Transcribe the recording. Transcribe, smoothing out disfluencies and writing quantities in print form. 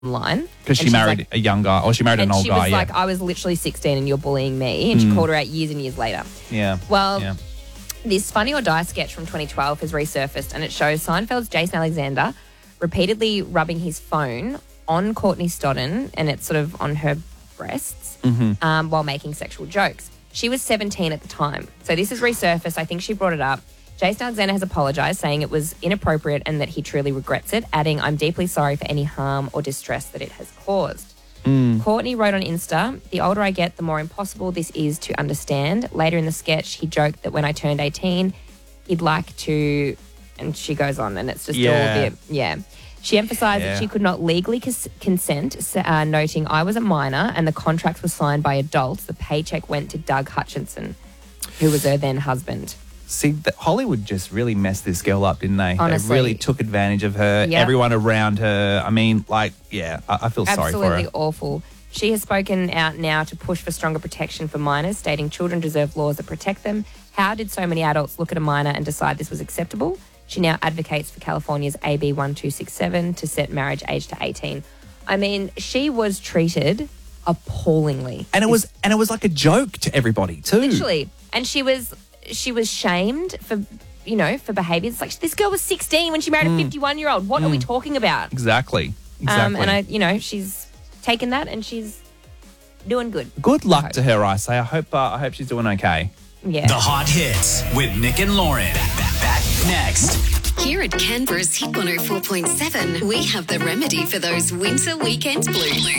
online. Because she married a young guy, or she married an old guy. And she was like, I was literally 16 and you're bullying me. And she called her out years and years later. Yeah. Well, this Funny or Die sketch from 2012 has resurfaced, and it shows Seinfeld's Jason Alexander repeatedly rubbing his phone on Courtney Stodden, and it's sort of on her breasts, while making sexual jokes. She was 17 at the time. So this has resurfaced. I think she brought it up. Jason Alexander has apologised, saying it was inappropriate and that he truly regrets it, adding, I'm deeply sorry for any harm or distress that it has caused. Courtney wrote on Insta, the older I get, the more impossible this is to understand. Later in the sketch, he joked that when I turned 18, he'd like to, and she goes on, and it's just all a bit, She emphasised that she could not legally consent, noting I was a minor and the contract was signed by adults. The paycheck went to Doug Hutchinson, who was her then husband. See, Hollywood just really messed this girl up, didn't they? Honestly. They really took advantage of her, everyone around her. I mean, like, I feel sorry for her. Absolutely awful. She has spoken out now to push for stronger protection for minors, stating children deserve laws that protect them. How did so many adults look at a minor and decide this was acceptable? She now advocates for California's AB 1267 to set marriage age to 18. I mean, she was treated appallingly. And it was like a joke to everybody too. Literally. And she was shamed for behaviour. It's like, this girl was 16 when she married a 51-year-old. What are we talking about? Exactly. And she's taken that and she's doing good. Good luck to her, I say. I hope she's doing okay. Yeah. The Hot Hits with Nick and Lauren. Back next. Here at Canberra's Hit 104.7, we have the remedy for those winter weekend blues.